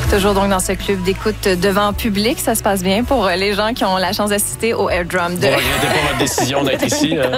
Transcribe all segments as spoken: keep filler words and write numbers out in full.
Toujours donc dans ce club d'écoute devant public. Ça se passe bien pour les gens qui ont la chance d'assister au Air Drum. De... Vous ne regrettez pas votre décision d'être ici. Hein?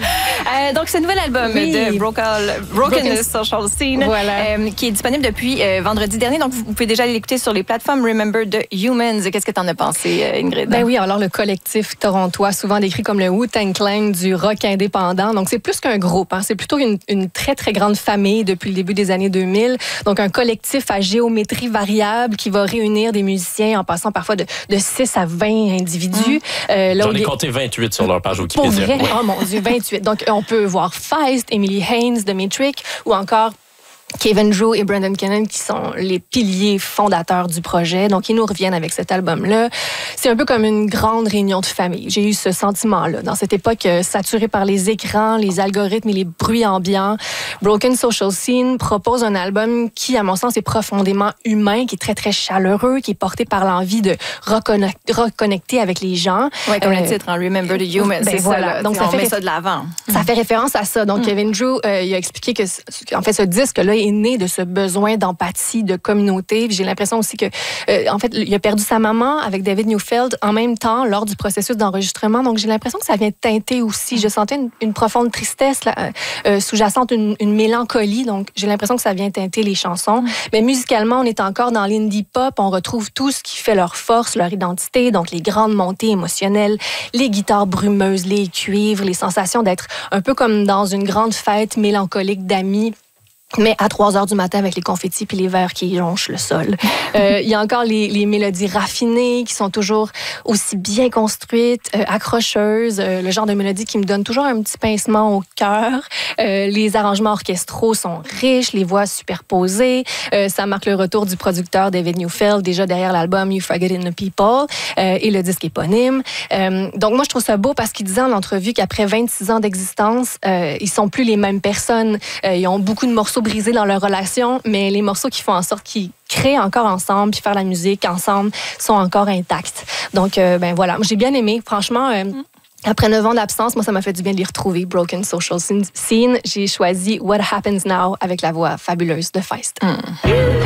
euh, donc, ce nouvel album oui. de Broken, Broken, Broken Social Scene voilà. euh, qui est disponible depuis euh, vendredi dernier. Donc, vous pouvez déjà l'écouter sur les plateformes Remember the Humans. Qu'est-ce que tu en as pensé, Ingrid? Ben oui, alors le collectif torontois, souvent décrit comme le Wu-Tang Clan du rock indépendant. Donc, c'est plus qu'un groupe. Hein. C'est plutôt une, une très, très grande famille depuis le début des années deux mille. Donc, un collectif à géométrie variable qui va réunir des musiciens en passant parfois de, de six à vingt individus. Mmh. Euh, J'en ai compté vingt-huit sur leur page Wikipédia. Pour vrai? Oui. Oh mon Dieu, vingt-huit. Donc, on peut voir Feist, Emily Haynes de Metric ou encore Kevin Drew et Brendan Cannon qui sont les piliers fondateurs du projet. Donc, ils nous reviennent avec cet album-là. C'est un peu comme une grande réunion de famille. J'ai eu ce sentiment-là. Dans cette époque euh, saturée par les écrans, les algorithmes et les bruits ambiants, Broken Social Scene propose un album qui, à mon sens, est profondément humain, qui est très, très chaleureux, qui est porté par l'envie de reconnecter, reconnecter avec les gens. Oui, comme euh, le titre, hein, Remember the Humans, ben c'est voilà. ça. Donc, ça on fait met réf... ça de l'avant. Ça mm. fait référence à ça. Donc, mm. Kevin Drew, euh, il a expliqué que, en fait, ce disque-là est né de ce besoin d'empathie, de communauté. J'ai l'impression aussi que, euh, en fait, il a perdu sa maman avec David Neufeld en même temps lors du processus d'enregistrement. Donc, j'ai l'impression que ça vient teinter aussi. Je sentais une, une profonde tristesse là, euh, sous-jacente, une, une mélancolie. Donc, j'ai l'impression que ça vient teinter les chansons. Mm. Mais musicalement, on est encore dans l'indie pop. On retrouve tout ce qui fait leur force, leur identité. Donc, les grandes montées émotionnelles, les guitares brumeuses, les cuivres, les sensations d'être un peu comme dans une grande fête mélancolique d'amis. Mais à trois heures du matin avec les confettis puis les verres qui jonchent le sol. Euh, il y a encore les, les mélodies raffinées qui sont toujours aussi bien construites, euh, accrocheuses, euh, le genre de mélodie qui me donne toujours un petit pincement au cœur. Euh, les arrangements orchestraux sont riches, les voix superposées. Euh, ça marque le retour du producteur David Neufeld, déjà derrière l'album You Forgetting the People euh, et le disque éponyme. Euh, donc moi, je trouve ça beau parce qu'il disait en entrevue qu'après vingt-six ans d'existence, euh, ils sont plus les mêmes personnes. Euh, ils ont beaucoup de morceaux brisés dans leur relation, mais les morceaux qui font en sorte qu'ils créent encore ensemble puis faire la musique ensemble sont encore intacts. Donc, euh, ben voilà, j'ai bien aimé. Franchement, euh, mm. après neuf ans d'absence, moi, ça m'a fait du bien de les retrouver. Broken Social Scene. J'ai choisi What Happens Now avec la voix fabuleuse de Feist. Mm.